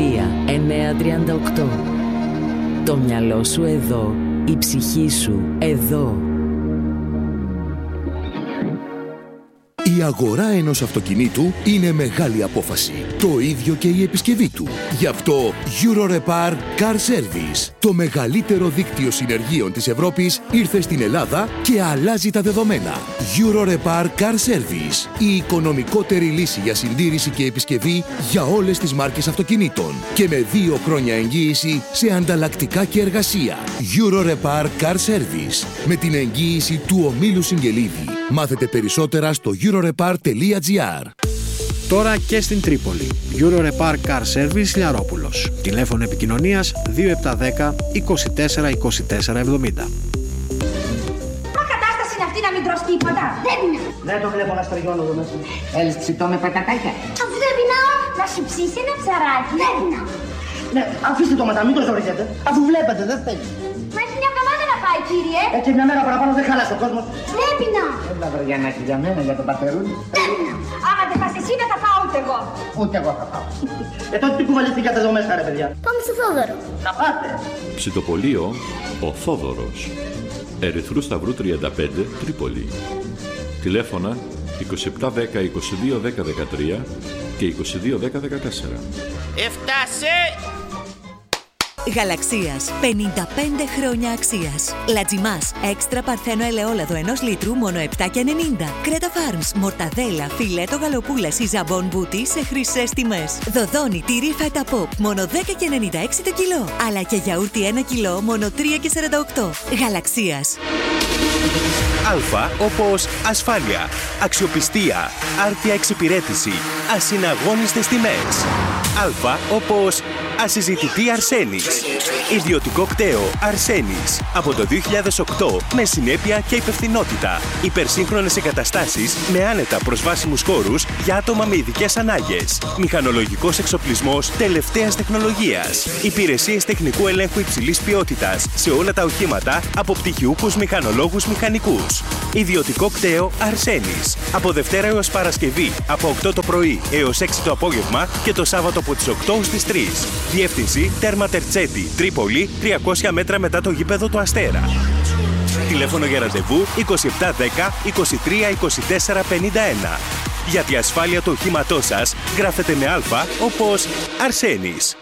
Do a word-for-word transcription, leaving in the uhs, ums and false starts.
τρία εννιά τρία οκτώ. Το μυαλό σου εδώ, η ψυχή σου εδώ. Η αγορά ενός αυτοκινήτου είναι μεγάλη απόφαση. Το ίδιο και η επισκευή του. Γι' αυτό Eurorepar Car Service, το μεγαλύτερο δίκτυο συνεργείων της Ευρώπης, ήρθε στην Ελλάδα και αλλάζει τα δεδομένα. Eurorepar Car Service, η οικονομικότερη λύση για συντήρηση και επισκευή για όλες τις μάρκες αυτοκινήτων και με δύο χρόνια εγγύηση σε ανταλλακτικά και εργασία. Eurorepar Car Service, με την εγγύηση του ομίλου Συγγελίδη. Μάθετε περισσότερα στο eurorepar τελεία gr. Τώρα και στην Τρίπολη. Eurorepar Car Service Λιαρόπουλος. Τηλέφωνο επικοινωνίας δύο επτά ένα μηδέν είκοσι τέσσερα είκοσι τέσσερα εβδομήντα. Μα κατάσταση είναι αυτή να μην τρως τίποτα. Δεν είναι. Δεν το βλέπω να στριγώνω εδώ μέσα. Έλες ψητό με πατατάκια. Αφού δεν πεινάω, να σου ψήσει ένα ψαράκι. Δεν πεινάω. Ναι, αφήστε το μετά, μην το ζορίζετε. Αφού βλέπετε, δεν θέλει. Μα έχει μια εβδομάδα να πάει, κύριε. Έτσι μια μέρα παραπάνω δεν χάλασε ο κόσμος. Δεν πεινάω. Έλα βαριανάκι για μένα, για τον πατερούλη. Δεν πεινάω. Άμα δεν πας εσύ, δεν θα πάω ούτε εγώ. Ούτε εγώ θα πάω. Ε, τότε τι κουβαλήθηκατε εδώ μέσα, ρε παιδιά. Πάμε στο Θόδωρο. Να πάτε. Ψητοπολείο ο Θόδωρος. Ερυθρού Σταυρού τριάντα πέντε, Τρίπολη. Τηλέφωνα είκοσι επτά δέκα είκοσι δύο δέκα δεκατρία και είκοσι δύο δέκα δεκατέσσερα. Έφτασε! Γαλαξίας. πενήντα πέντε χρόνια αξίας. Λατζιμάς. Έξτρα παρθένο ελαιόλαδο ενός λίτρου μόνο επτά και ενενήντα. Κρέτα Φάρμς. Μορταδέλα. Φιλέτο γαλοπούλας ή ζαμπόν μπούτι σε χρυσές τιμές. Δοδόνι. Τυρί φέτα ποπ. Μόνο δέκα και ενενήντα έξι το κιλό. Αλλά και γιαούρτι ένα κιλό μόνο τρία και σαράντα οκτώ. Γαλαξίας. Α όπως ασφάλεια, αξιοπιστία, άρτια εξυπηρέτηση, ασυναγώνιστες τιμές. Α όπως ασυζητητή Αρσένης. Ιδιωτικό κτέο Αρσένης. Από το δύο χιλιάδες οκτώ με συνέπεια και υπευθυνότητα. Υπερσύγχρονες εγκαταστάσεις με άνετα προσβάσιμους χώρους για άτομα με ειδικές ανάγκες. Μηχανολογικός εξοπλισμός τελευταίας τεχνολογίας. Υπηρεσίες τεχνικού ελέγχου υψηλής ποιότητας σε όλα τα οχήματα από πτυχιούχους μηχανολόγους μηχανικούς. Ιδιωτικό κτέο Αρσένης. Από Δευτέρα έως Παρασκευή από οκτώ το πρωί έως έξι το απόγευμα και το Σάββατο από τις οκτώ στις τρεις. Διεύθυνση Τέρμα Τερτσέτη, Τρίπολη, τριακόσια μέτρα μετά το γήπεδο του Αστέρα. Τηλέφωνο για ραντεβού είκοσι επτά δέκα είκοσι τρία είκοσι τέσσερα πενήντα ένα. Για τη ασφάλεια του οχήματός σας γράφετε με Α όπως Αρσένης.